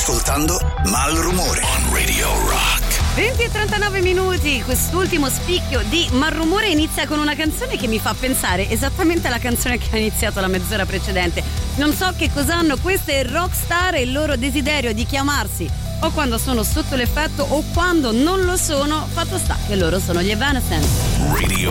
ascoltando Malrumore on Radio Rock. 20 e 39 minuti, quest'ultimo spicchio di Malrumore inizia con una canzone che mi fa pensare esattamente alla canzone che ha iniziato la mezz'ora precedente. Non so che cosa hanno queste rockstar e il loro desiderio di chiamarsi o quando sono sotto l'effetto o quando non lo sono. Fatto sta che loro sono gli Evanescence. Radio